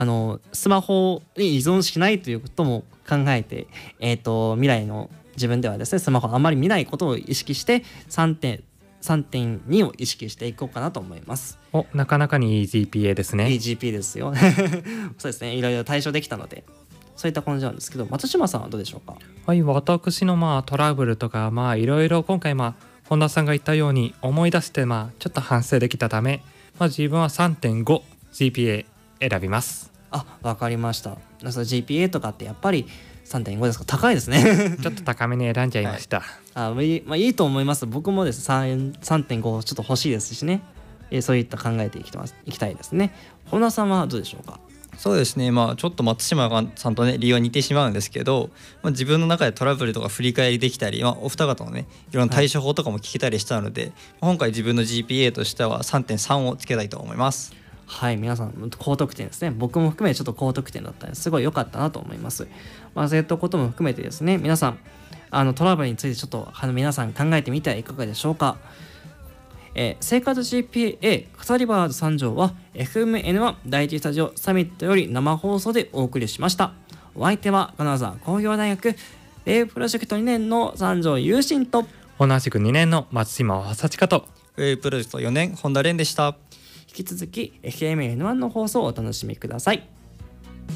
スマホに依存しないということも考えて、未来の自分ではですね、スマホをあまり見ないことを意識して3.2を意識していこうかなと思います。 なかなかにいい GPA ですね。 いい GPA ですよそうですね、いろいろ対処できたので、そういった感じなんですけど、松島さんはどうでしょうか？ はい、私のトラブルとかいろいろ今回本田さんが言ったように思い出してちょっと反省できたため、自分は 3.5 GPA 選びます。 わかりました。GPA とかってやっぱり 3.5 ですか？高いですねちょっと高めに選んじゃいました、 はい。いいと思います。僕もです 3.5 ちょっと欲しいですしね、そういった考えていきたいですね。本田さんはどうでしょうか？ そうですね、ちょっと松島さんとね理由は似てしまうんですけど、自分の中でトラブルとか振り返りできたり、お二方のねいろんな対処法とかも聞けたりしたので、今回自分の GPA としては 3.3 をつけたいと思います。 はい、皆さん高得点ですね。僕も含めちょっと高得点だったのですごい良かったなと思います。そういったことも含めてですね、皆さんトラブルについてちょっと皆さん考えてみてはいかがでしょうか？生活 GPA カリバーズ参上は FMN1 第一スタジオサミットより生放送でお送りしました。お相手は金沢工業大学レイプロジェクト2年の三条優心と同じく2年の松島正親とウェイプロジェクト4年本田蓮でした。 引き続き FMN1 の放送をお楽しみください。